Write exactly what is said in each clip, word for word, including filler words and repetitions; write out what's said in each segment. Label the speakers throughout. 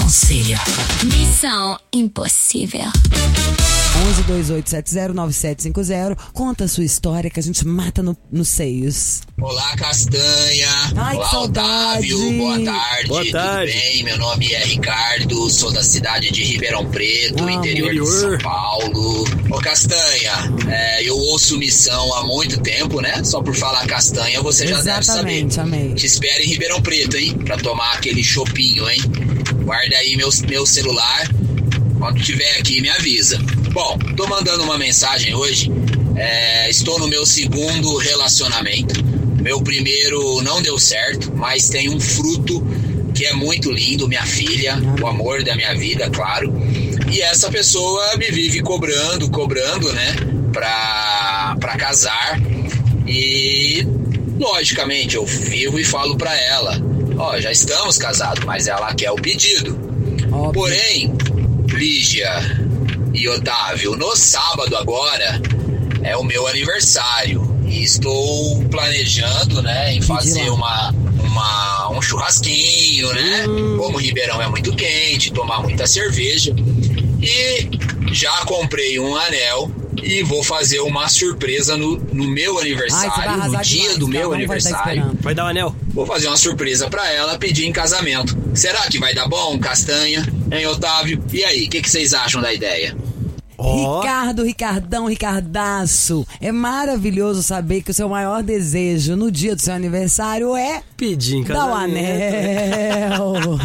Speaker 1: Conselho. Missão impossível.
Speaker 2: onze dois oito sete zero nove sete cinco zero. Conta a sua história que a gente mata no, nos seios.
Speaker 3: Olá, Castanha.
Speaker 2: Ai,
Speaker 3: Olá,
Speaker 2: que saudade.
Speaker 3: Otávio. Boa tarde.
Speaker 4: Boa tarde.
Speaker 3: Tudo bem? Meu nome é Ricardo, sou da cidade de Ribeirão Preto,
Speaker 2: Ah,
Speaker 3: interior,
Speaker 4: interior.
Speaker 3: de São Paulo. Ô, Castanha, é, eu ouço Missão há muito tempo, né? Só por falar Castanha, você já deve saber.
Speaker 2: Exatamente, amei.
Speaker 3: Te espero em Ribeirão Preto, hein? Pra tomar aquele chopinho, hein? Guarda aí meu, meu celular. Quando tiver aqui, me avisa. Bom, tô mandando uma mensagem hoje. É, estou no meu segundo relacionamento. Meu primeiro não deu certo, mas tem um fruto que é muito lindo, minha filha, o amor da minha vida, claro. E essa pessoa me vive cobrando, cobrando, né? Pra, pra casar. E, logicamente, eu vivo e falo pra ela: ó, já estamos casados, mas ela quer o pedido.
Speaker 2: Óbvio.
Speaker 3: Porém, Lígia e Otávio, no sábado agora é o meu aniversário e estou planejando, né, em fazer uma, uma, um churrasquinho, né,
Speaker 2: Hum.
Speaker 3: como o Ribeirão é muito quente, tomar muita cerveja, e já comprei um anel e vou fazer uma surpresa no, no meu
Speaker 2: Ai, você vai
Speaker 3: aniversário, no
Speaker 2: arrasar
Speaker 3: dia
Speaker 2: demais,
Speaker 3: do
Speaker 2: cara,
Speaker 3: meu
Speaker 2: não vai estar
Speaker 3: aniversário.
Speaker 2: esperando.
Speaker 4: Vai dar o anel?
Speaker 3: Vou fazer uma surpresa pra ela, pedir em casamento. Será que vai dar bom, Castanha? Hein, Otávio? E aí, o que, que vocês acham da ideia?
Speaker 4: Ó.
Speaker 2: Ricardo, Ricardão, Ricardaço. É maravilhoso saber que o seu maior desejo no dia do seu aniversário é
Speaker 4: Pedir em
Speaker 2: dar o
Speaker 4: casamento.
Speaker 2: anel.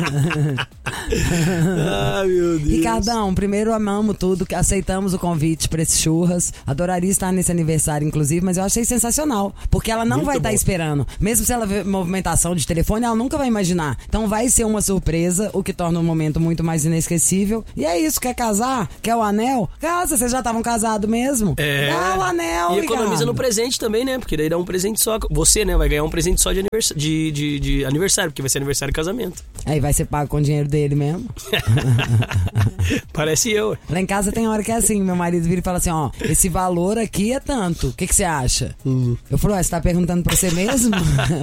Speaker 4: Ah, meu Deus.
Speaker 2: Ricardão, primeiro amamos tudo, que aceitamos o convite pra esse churras. Adoraria estar nesse aniversário, inclusive, mas eu achei sensacional. Porque ela não
Speaker 4: Muito
Speaker 2: vai estar
Speaker 4: bom.
Speaker 2: esperando. Mesmo se ela ver movimentação de telefone, ela nunca vai imaginar. Então vai ser uma surpresa, o que torna o momento muito mais inesquecível. E é isso, quer casar? Quer o anel? Casa, vocês já estavam casados mesmo?
Speaker 4: É.
Speaker 2: Dá o anel,
Speaker 4: E economiza
Speaker 2: Ricardo.
Speaker 4: no presente também, né? Porque daí dá um presente só. Você, né? Vai ganhar um presente só de, anivers... de, de, de aniversário, porque vai ser aniversário e casamento.
Speaker 2: Aí vai ser pago com o dinheiro dele mesmo.
Speaker 4: Parece eu.
Speaker 2: Lá em casa tem hora que é assim, meu marido vira e fala assim, ó, esse valor aqui é tanto, o que que você acha?
Speaker 4: Hum.
Speaker 2: Eu falo, ué, você tá perguntando pra você mesmo?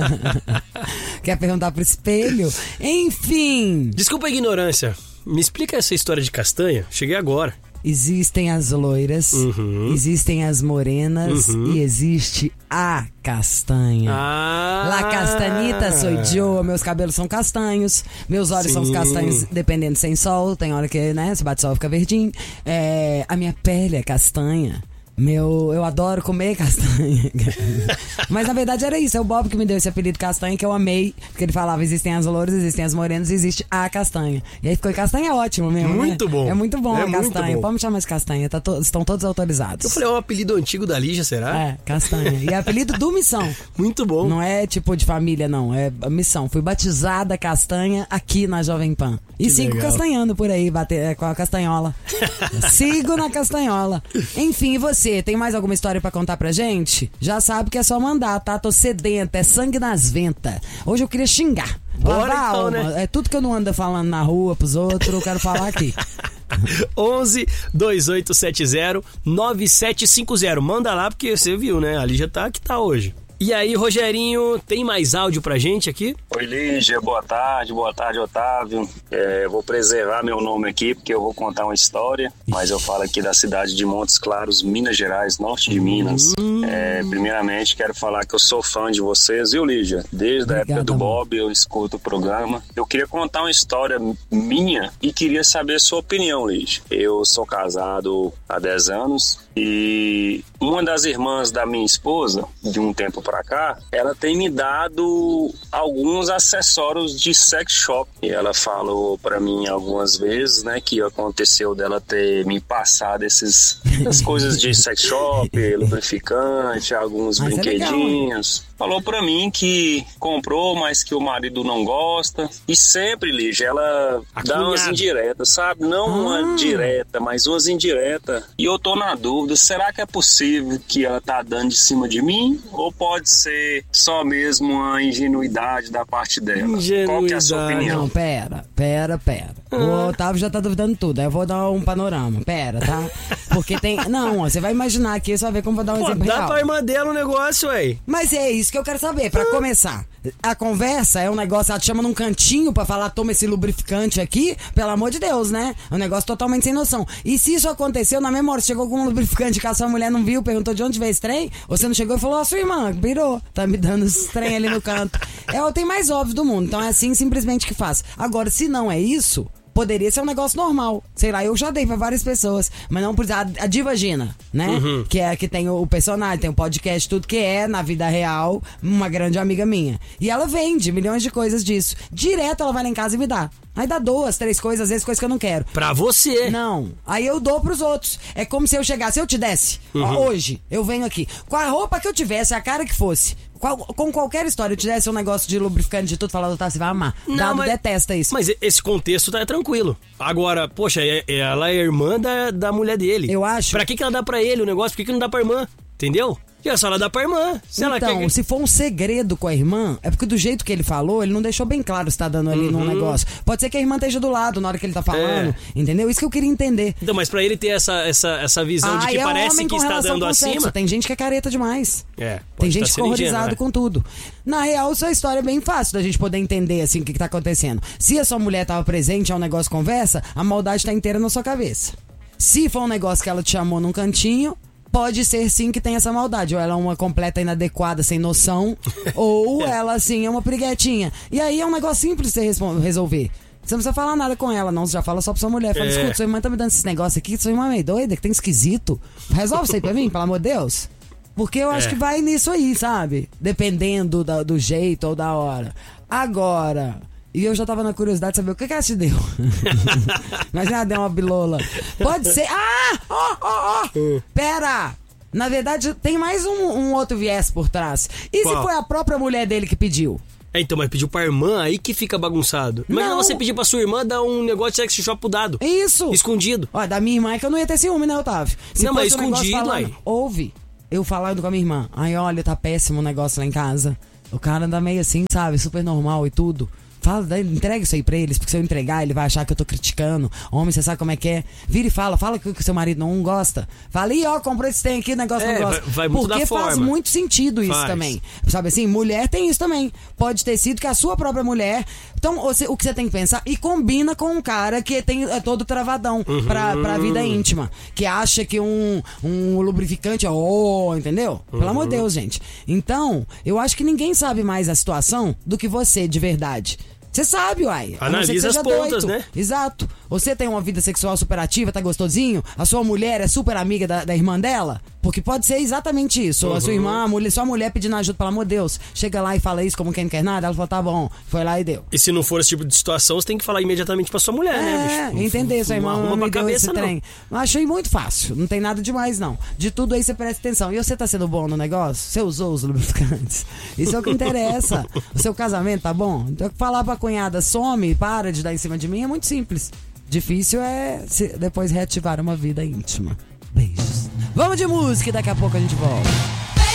Speaker 2: Quer perguntar pro espelho? Enfim,
Speaker 4: Desculpa a ignorância. Me explica essa história de castanha. Cheguei agora.
Speaker 2: existem as loiras,
Speaker 4: Uhum.
Speaker 2: existem as morenas
Speaker 4: Uhum.
Speaker 2: e existe a castanha.
Speaker 4: Ah!
Speaker 2: La castanita sou eu, meus cabelos são castanhos, meus olhos são os
Speaker 4: Sim.
Speaker 2: castanhos dependendo sem sol, tem hora que, né, se bate sol fica verdinho. É, a minha pele é castanha. Meu, eu adoro comer castanha. Mas na verdade era isso, é o Bob que me deu esse apelido castanha, que eu amei, porque ele falava, existem as louras, existem as morenas, existe a castanha. E aí ficou castanha, é ótimo mesmo,
Speaker 4: Muito
Speaker 2: né?
Speaker 4: bom.
Speaker 2: É muito bom
Speaker 4: É
Speaker 2: a
Speaker 4: muito
Speaker 2: castanha,
Speaker 4: bom.
Speaker 2: pode me chamar de castanha, tá to- estão todos autorizados.
Speaker 4: Eu falei, é um apelido antigo da Lígia, será?
Speaker 2: É, castanha. E é apelido do Missão.
Speaker 4: Muito bom.
Speaker 2: Não é tipo de família, não. É missão. Fui batizada castanha aqui na Jovem Pan. E
Speaker 4: Que
Speaker 2: sigo
Speaker 4: legal.
Speaker 2: castanhando por aí, bater, é, com a castanhola. Sigo na castanhola. Enfim, e você? Tem mais alguma história pra contar pra gente? Já sabe que é só mandar, tá? Tô sedenta, é sangue nas ventas. Hoje eu queria xingar.
Speaker 4: Bora
Speaker 2: Lavar a
Speaker 4: então,
Speaker 2: alma.
Speaker 4: né?
Speaker 2: É tudo que eu não ando falando na rua pros outros, eu quero falar aqui.
Speaker 4: onze dois oito sete zero nove sete cinco zero. Manda lá porque você viu, né? A Lígia tá que tá hoje. E aí, Rogerinho, tem mais áudio pra gente aqui?
Speaker 5: Oi, Lígia, boa tarde, boa tarde, Otávio. É, eu vou preservar meu nome aqui porque eu vou contar uma história, mas eu falo aqui da cidade de Montes Claros, Minas Gerais, norte de Minas. É, primeiramente, quero falar que eu sou fã de vocês, viu, Lígia? Desde a
Speaker 2: Obrigado,
Speaker 5: época do
Speaker 2: amor.
Speaker 5: Bob eu escuto o programa. Eu queria contar uma história minha e queria saber a sua opinião, Lígia. Eu sou casado há dez anos e uma das irmãs da minha esposa, de um tempo pra cá, ela tem me dado alguns acessórios de sex shop. E ela falou pra mim algumas vezes, né, que aconteceu dela ter me passado esses, essas coisas de sex shop, lubrificante, alguns
Speaker 2: Mas é
Speaker 5: brinquedinhos. Falou pra mim que comprou, mas que o marido não gosta. E sempre, Lígia, ela dá umas
Speaker 4: Acunhado.
Speaker 5: indiretas, sabe? Não
Speaker 2: Ah.
Speaker 5: uma direta, mas umas indiretas. E eu tô na dúvida, será que é possível que ela tá dando de cima de mim? Ou pode ser só mesmo uma ingenuidade da parte dela? Qual que é a sua
Speaker 4: Ingenuidade.
Speaker 5: opinião?
Speaker 2: Não, pera, pera, pera. O Otávio já tá duvidando tudo. Aí eu vou dar um panorama. Pera, tá? Porque tem. Não, ó, você vai imaginar aqui, você vai ver como eu vou dar um
Speaker 4: Pô,
Speaker 2: exemplo
Speaker 4: dá
Speaker 2: real.
Speaker 4: pra irmã dela o negócio, ué.
Speaker 2: Mas é isso isso que eu quero saber, pra começar. A conversa é um negócio, ela te chama num cantinho pra falar, toma esse lubrificante aqui, pelo amor de Deus, né? É um negócio totalmente sem noção. E se isso aconteceu, na mesma hora, você chegou com um lubrificante que a sua mulher não viu, perguntou de onde veio esse trem, você não chegou e falou, ó, sua irmã, virou, tá me dando esse trem ali no canto. É o tem mais óbvio do mundo, então é assim simplesmente que faz. Agora, se não é isso, poderia ser um negócio normal. Sei lá, eu já dei pra várias pessoas. Mas não por a, a Diva Gina, né? Uhum. Que é que tem o, o personagem, tem o podcast, tudo que é, na vida real, uma grande amiga minha. E ela vende milhões de coisas disso. Direto ela vai lá em casa e me dá. Aí dá duas, três coisas, às vezes coisas que eu não quero.
Speaker 4: Pra você.
Speaker 2: Não. Aí eu dou pros outros. É como se eu chegasse, se eu te desse, uhum. ó, hoje, eu venho aqui, com a roupa que eu tivesse, a cara que fosse, qual, com qualquer história, eu te desse um negócio de lubrificante de tudo, falando, tá, você vai amar. Não, Dado mas, detesta isso.
Speaker 4: Mas esse contexto tá tranquilo. Agora, poxa, ela é irmã da, da mulher dele.
Speaker 2: Eu acho.
Speaker 4: Pra que, que ela dá pra ele o negócio? Por que, que não dá pra irmã? Entendeu? E é só ela dá pra irmã. Se
Speaker 2: então,
Speaker 4: ela quer...
Speaker 2: se for um segredo com a irmã, é porque do jeito que ele falou, ele não deixou bem claro se tá dando ali uhum. num negócio. Pode ser que a irmã esteja do lado na hora que ele tá falando, é. entendeu? Isso que eu queria entender.
Speaker 4: Então, mas pra ele ter essa, essa, essa visão ah, de que é parece que está dando acima...
Speaker 2: Tem gente que é careta demais.
Speaker 4: É,
Speaker 2: tem gente que é horrorizado
Speaker 4: né?
Speaker 2: com tudo. Na real, sua história é bem fácil da gente poder entender, assim, o que, que tá acontecendo. Se a sua mulher tava presente, é um negócio conversa, a maldade tá inteira na sua cabeça. Se for um negócio que ela te chamou num cantinho... Pode ser sim que tem essa maldade. Ou ela é uma completa inadequada, sem noção. Ou ela, assim, é uma briguetinha. E aí é um negócio simples de você resolver. Você não precisa falar nada com ela, não. Você já fala só pra sua mulher. Fala, é. escuta, sua irmã tá me dando esse negócio aqui. Sua irmã é meio doida, que tem esquisito. Resolve isso aí pra mim, pelo amor de Deus. Porque eu acho é. que vai nisso aí, sabe? Dependendo da, do jeito ou da hora. Agora... E eu já tava na curiosidade de saber o que que ela te deu. Mas ela deu uma bilola. Pode ser... Ah! Ó, ó, ó! Pera! Na verdade, tem mais um, um outro viés por trás. E Qual? se foi a própria mulher dele que pediu?
Speaker 4: É, então, mas pediu pra irmã, aí que fica bagunçado. Imagina não. você pedir pra sua irmã dar um negócio de sex shop pro dado.
Speaker 2: Isso!
Speaker 4: Escondido.
Speaker 2: Ó, da minha irmã é que eu não ia ter ciúme, né, Otávio? Se
Speaker 4: não, mas
Speaker 2: um
Speaker 4: escondido,
Speaker 2: falando,
Speaker 4: aí.
Speaker 2: Ouve, eu falando com a minha irmã. Ai, olha, tá péssimo o negócio lá em casa. O cara anda meio assim, sabe? Super normal e tudo. Fala, entrega isso aí pra eles, porque se eu entregar, ele vai achar que eu tô criticando. Homem, você sabe como é que é? Vira e fala, fala que o seu marido não gosta. Fala, ih, ó, comprou esse trem aqui, o negócio
Speaker 4: é,
Speaker 2: não gosta.
Speaker 4: Vai, vai muito
Speaker 2: porque
Speaker 4: da
Speaker 2: faz
Speaker 4: forma.
Speaker 2: muito sentido isso
Speaker 4: faz.
Speaker 2: também. Sabe assim, mulher tem isso também. Pode ter sido que a sua própria mulher. Então, você, o que você tem que pensar, e combina com um cara que tem, é todo travadão uhum. pra, pra vida íntima. Que acha que um, um lubrificante é, oh, entendeu? Pelo uhum. amor de Deus, gente. Então, eu acho que ninguém sabe mais a situação do que você, de verdade. Você sabe, uai.
Speaker 4: Analisa as pontas,
Speaker 2: doido.
Speaker 4: né?
Speaker 2: Exato. Você tem uma vida sexual super ativa, tá gostosinho? A sua mulher é super amiga da, da irmã dela? Porque pode ser exatamente isso. Uhum. A sua irmã, a mulher, sua mulher pedindo ajuda, pelo amor de Deus. Chega lá e fala isso como quem não quer nada. Ela fala, tá bom. Foi lá e deu.
Speaker 4: E se não for esse tipo de situação, você tem que falar imediatamente pra sua mulher,
Speaker 2: é,
Speaker 4: né, bicho?
Speaker 2: É, entender. Sua irmã não me deu
Speaker 4: cabeça,
Speaker 2: esse trem. Não. Achei muito fácil. Não tem nada demais, não. De tudo aí você presta atenção. E você tá sendo bom no negócio? Você usou os lubrificantes? Isso é o que interessa. O seu casamento tá bom? Então, falar pra cunhada, some, para de dar em cima de mim, é muito simples. Difícil é se depois reativar uma vida íntima. Beijos. Vamos de música e daqui a pouco a gente volta.